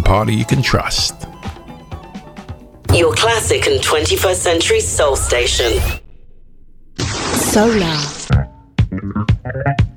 party you can trust. Your classic and 21st century soul station. Solar.